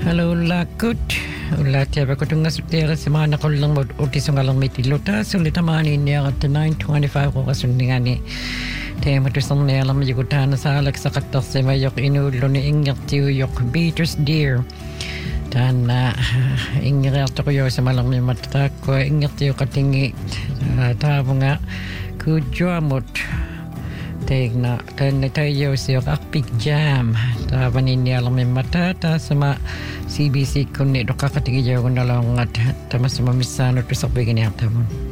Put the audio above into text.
Hello lakut. Ulla tiaba ko tunga sutera semana ko lang mo utiso nga lang may tilota. Sulita mani niya at 9:25 ko kasundingani. Tema to sang niya lang mayugutan sa alak sa katas sa mayok inulo ni ingat tiyo yok beaters dear. Dan ingat ko yo sa malang may mata ko ingat tiyo katingi. Tabo nga kujamot. Tegna kan tayo siya akpik jam taban ini alam mata ta sama CBC kun ni doka katingi jago na lang at tama sama misano to sa pagini hapon.